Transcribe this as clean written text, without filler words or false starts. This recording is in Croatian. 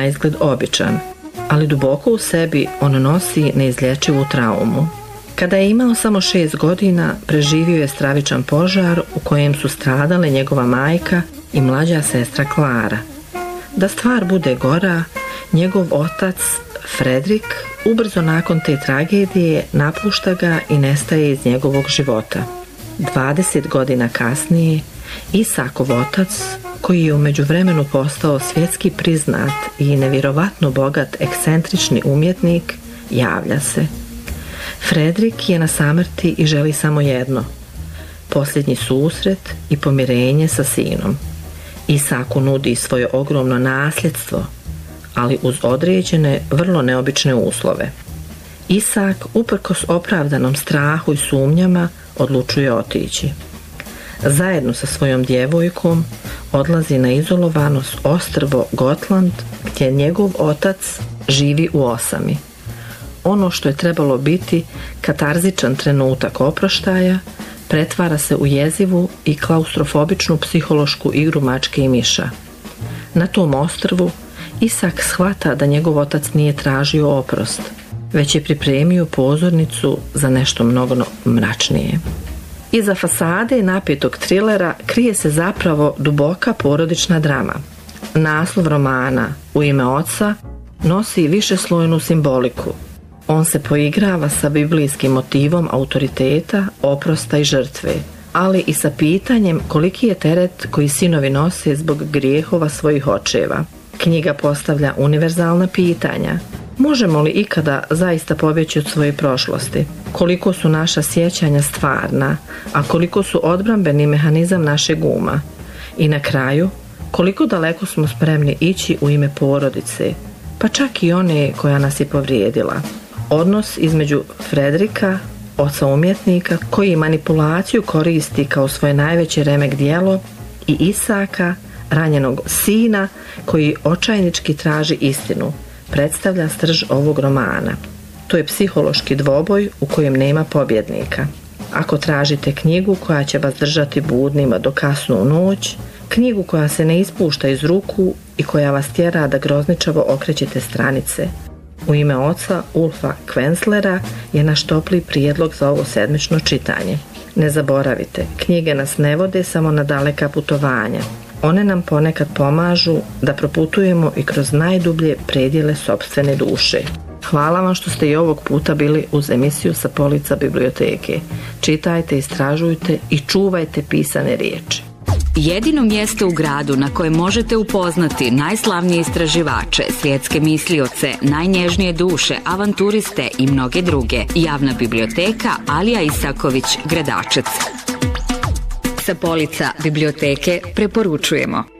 naizgled običan, ali duboko u sebi on nosi neizlječivu traumu. Kada je imao samo 6 godina, preživio je stravičan požar u kojem su stradale njegova majka i mlađa sestra Klara. Da stvar bude gora, njegov otac, Fredrik, ubrzo nakon te tragedije napušta ga i nestaje iz njegovog života. 20 godina kasnije, Isakov otac, koji je u međuvremenu postao svjetski priznat i nevjerovatno bogat ekscentrični umjetnik, javlja se. Fredrik je na samrti i želi samo jedno: posljednji susret i pomirenje sa sinom. Isaku nudi svoje ogromno nasljedstvo, ali uz određene, vrlo neobične uslove. Isak, uprkos opravdanom strahu i sumnjama, odlučuje otići. Zajedno sa svojom djevojkom odlazi na izolovano ostrvo Gotland, gdje njegov otac živi u osami. Ono što je trebalo biti katarzičan trenutak oproštaja pretvara se u jezivu i klaustrofobičnu psihološku igru mačke i miša. Na tom ostrvu Isak shvata da njegov otac nije tražio oprost, već je pripremio pozornicu za nešto mnogo mračnije. Iza fasade napetog trilera krije se zapravo duboka porodična drama. Naslov romana U ime oca nosi višeslojnu simboliku. On se poigrava sa biblijskim motivom autoriteta, oprosta i žrtve, ali i sa pitanjem koliki je teret koji sinovi nose zbog grijehova svojih očeva. Knjiga postavlja univerzalna pitanja. Možemo li ikada zaista pobjeći od svoje prošlosti? Koliko su naša sjećanja stvarna, a koliko su odbrambeni mehanizam našeg uma? I na kraju, koliko daleko smo spremni ići u ime porodice, pa čak i one koja nas je povrijedila? Odnos između Fredrika, oca umjetnika, koji manipulaciju koristi kao svoje najveće remek djelo, i Isaka, ranjenog sina, koji očajnički traži istinu, predstavlja srž ovog romana. To je psihološki dvoboj u kojem nema pobjednika. Ako tražite knjigu koja će vas držati budnima do kasnu u noć, knjigu koja se ne ispušta iz ruku i koja vas tjera da grozničavo okrećete stranice, U ime oca Ulfa Kvenzlera je naš topli prijedlog za ovo sedmično čitanje. Ne zaboravite, knjige nas ne vode samo na daleka putovanja. One nam ponekad pomažu da proputujemo i kroz najdublje predjele sopstvene duše. Hvala vam što ste i ovog puta bili uz emisiju Sa polica biblioteke. Čitajte, istražujte i čuvajte pisane riječi. Jedino mjesto u gradu na kojem možete upoznati najslavnije istraživače, svjetske mislioce, najnježnije duše, avanturiste i mnoge druge. Javna biblioteka Alija Isaković, Gradačac. Sa polica biblioteke preporučujemo.